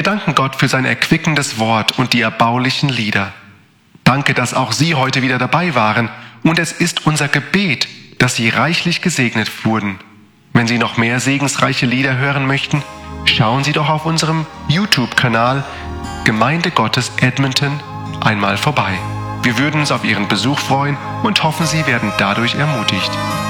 danken Gott für sein erquickendes Wort und die erbaulichen Lieder. Danke, dass auch Sie heute wieder dabei waren. Und es ist unser Gebet, dass Sie reichlich gesegnet wurden. Wenn Sie noch mehr segensreiche Lieder hören möchten, schauen Sie doch auf unserem YouTube-Kanal Gemeinde Gottes Edmonton einmal vorbei. Wir würden uns auf Ihren Besuch freuen und hoffen, Sie werden dadurch ermutigt.